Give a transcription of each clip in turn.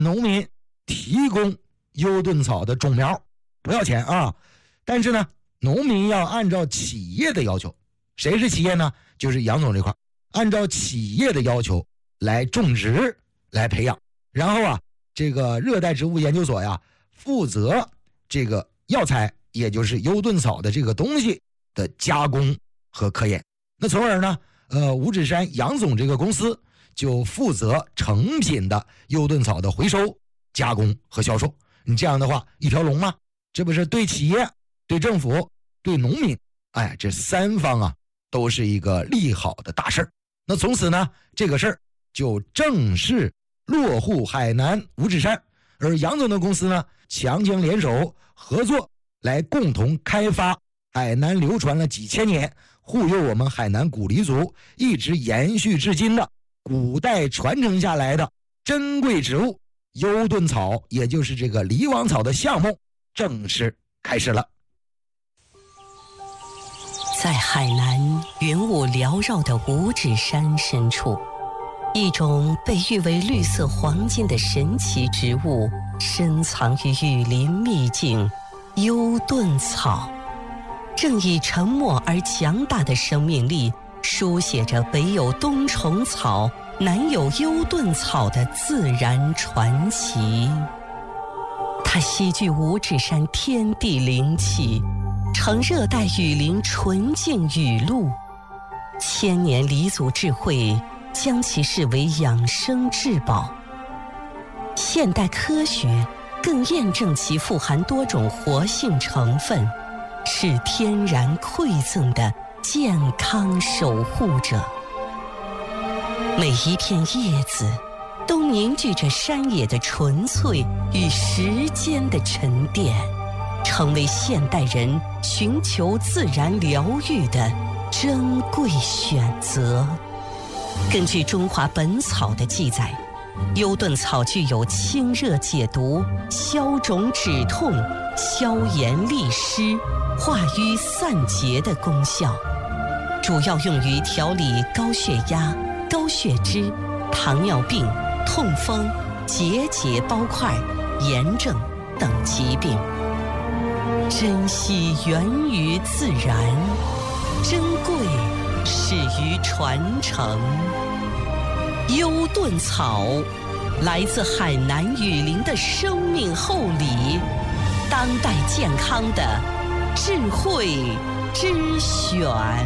农民提供优盾草的种苗，不要钱啊。但是呢，农民要按照企业的要求，谁是企业呢？就是杨总这块，按照企业的要求来种植来培养。然后啊，这个热带植物研究所呀，负责这个药材，也就是优盾草的这个东西的加工和科研。那从而呢，五指山杨总这个公司就负责成品的优盾草的回收、加工和销售。你这样的话，一条龙嘛，这不是对企业、对政府、对农民，哎，这三方啊，都是一个利好的大事儿。那从此呢，这个事儿就正式落户海南五指山，而杨总的公司呢，强强联手合作，来共同开发海南流传了几千年、护佑我们海南古黎族一直延续至今的古代传承下来的珍贵植物优盾草，也就是这个狸王草的项目正式开始了。 在海南云雾缭绕的五指山深处，一种被誉为绿色黄金的神奇植物深藏于雨林秘境优盾草，正以沉默而强大的生命力书写着北有冬虫草，南有优盾草的自然传奇。它吸聚五指山天地灵气，成热带雨林纯净雨露，千年黎族智慧将其视为养生至宝。现代科学更验证其富含多种活性成分，是天然馈赠的健康守护者。每一片叶子都凝聚着山野的纯粹与时间的沉淀，成为现代人寻求自然疗愈的珍贵选择。根据《中华本草》的记载，优盾草具有清热解毒、消肿止痛、消炎利湿、化瘀散结的功效，主要用于调理高血压、高血脂、糖尿病、痛风、结节包块、炎症等疾病。珍惜源于自然，珍贵始于传承。优盾草来自海南雨林的生命厚礼，当代健康的智慧之选。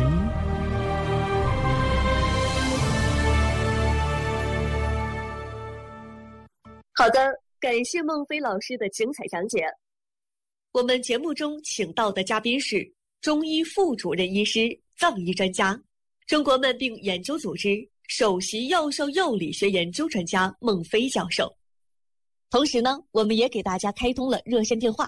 好的，感谢孟非老师的精彩讲解。我们节目中请到的嘉宾是中医副主任医师、藏医专家、中国慢病研究组织首席药膳药理学研究专家孟非教授。同时呢，我们也给大家开通了热线电话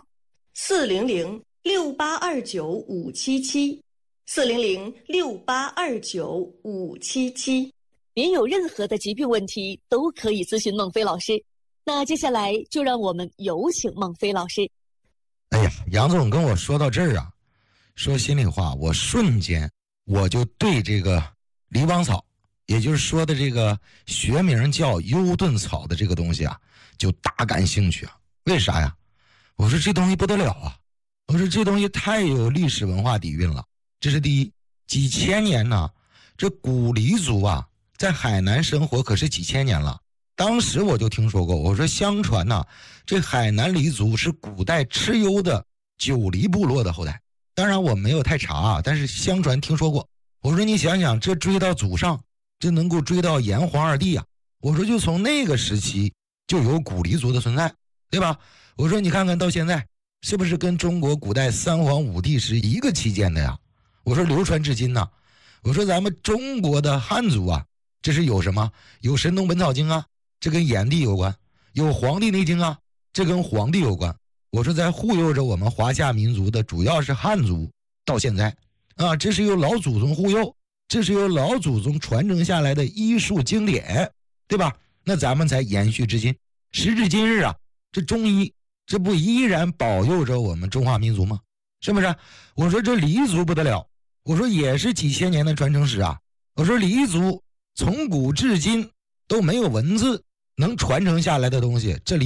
400-6829-577，400-6829-577。您有任何的疾病问题都可以咨询孟非老师。那接下来就让我们有请孟非老师。 哎呀，杨总跟我说到这儿啊，说心里话，我瞬间我就对这个狸王草，也就是说的这个学名叫优盾草的这个东西啊，就大感兴趣啊。为啥呀？我说这东西不得了啊，我说这东西太有历史文化底蕴了。这是第一，几千年呢，这古黎族啊在海南生活可是几千年了。当时我就听说过，我说相传呢，这海南黎族是古代蚩尤的九黎部落的后代。当然我没有太查啊，但是相传听说过。我说你想想，这追到祖上，这能够追到炎黄二帝啊。我说就从那个时期就有古黎族的存在，对吧？我说你看看到现在是不是跟中国古代三皇五帝是一个期间的呀？我说流传至今呢。我说咱们中国的汉族啊，这是有什么？有神农本草经啊，这跟炎帝有关；有黄帝内经啊，这跟黄帝有关。我说在护佑着我们华夏民族的主要是汉族，到现在啊，这是由老祖宗护佑，这是由老祖宗传承下来的医术经典，对吧？那咱们才延续至今。时至今日啊，这中医这不依然保佑着我们中华民族吗？是不是？我说这黎族不得了，我说也是几千年的传承史啊。我说黎族从古至今都没有文字， 能传承下来的东西，这里